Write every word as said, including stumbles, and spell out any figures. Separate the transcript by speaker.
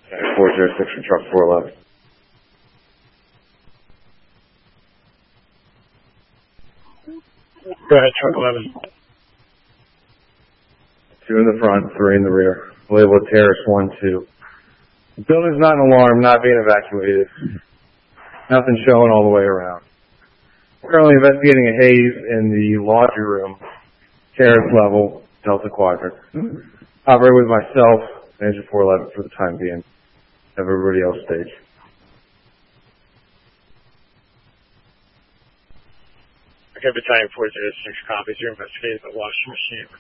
Speaker 1: four zero six for truck four eleven.
Speaker 2: Go ahead, truck eleven.
Speaker 1: Two in the front, three in the rear. Labeled Terrace one two. The building's not an alarm, not being evacuated. Nothing showing all the way around. Currently investigating a haze in the laundry room, terrace level, Delta Quadrant. Operate with myself, Engine four eleven for the time being. Have everybody else stage.
Speaker 2: Okay, Battalion four zero six copies. You're investigating the washing machine.